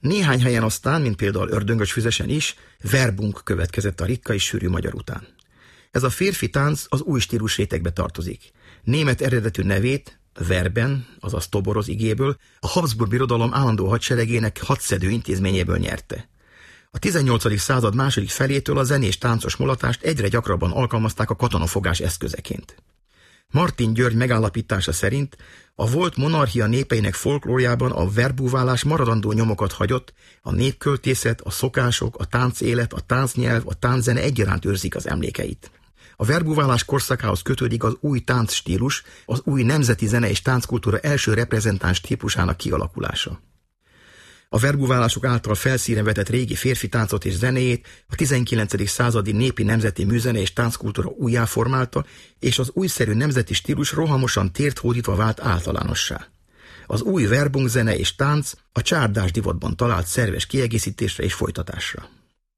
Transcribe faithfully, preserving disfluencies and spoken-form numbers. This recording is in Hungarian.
Néhány helyen aztán, mint például Ördöngösfüzesen is, verbunk következett a ritka és sűrű magyar után. Ez a férfi tánc az új stílus rétegbe tartozik. Német eredetű nevét, verben, azaz toboroz igéből, a Habsburg Birodalom állandó hadseregének hadszedő intézményéből nyerte. A tizennyolcadik század második felétől a zenés táncos mulatást egyre gyakrabban alkalmazták a katonafogás eszközeként. Martin György megállapítása szerint a volt monarchia népeinek folklórjában a verbúválás maradandó nyomokat hagyott, a népköltészet, a szokások, a táncélet, a táncnyelv, a tánczene egyaránt őrzik az emlékeit. A verbúválás korszakához kötődik az új táncstílus, az új nemzeti zene és tánckultúra első reprezentáns típusának kialakulása. A verbúválások által felszínre vetett régi férfi táncot és zenéjét a tizenkilencedik századi népi nemzeti műzene és tánckultúra újjáformálta, és az újszerű nemzeti stílus rohamosan tért hódítva vált általánossá. Az új verbunk zene és tánc a csárdás divatban talált szerves kiegészítésre és folytatásra.